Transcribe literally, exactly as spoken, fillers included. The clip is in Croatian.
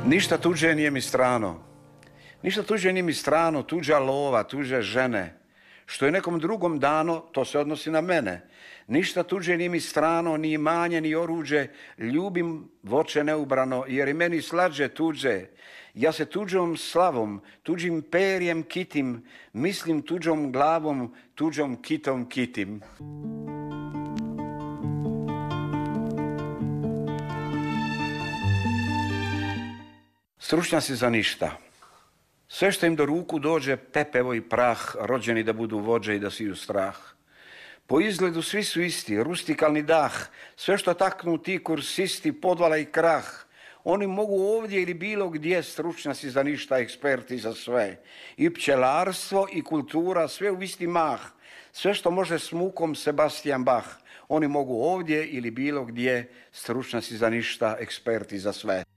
Ništa tuđe nije mi strano. Ništa tuđe nije mi strano, tuđa lova, tuđe žene. Što je nekom drugom dano, to se odnosi na mene. Ništa tuđe nije mi strano, ni imanje, ni oruđe. Ljubim voće neubrano, jer i meni slađe tuđe. Ja se tuđom slavom, tuđim perjem kitim, mislim tuđom glavom, tuđom kitom kitim. Stručnjaci za ništa. Sve što im do ruku dođe, pepevo i prah, rođeni da budu vođe i da siju strah. Po izgledu svi su isti, rustikalni dah, sve što taknu ti kursisti, podvala i krah. Oni mogu ovdje ili bilo gdje, stručnjaci za ništa, eksperti za sve. I pčelarstvo i kultura, sve u isti mah. Sve što može s mukom Sebastian Bach. Oni mogu ovdje ili bilo gdje, stručnjaci za ništa, eksperti za sve.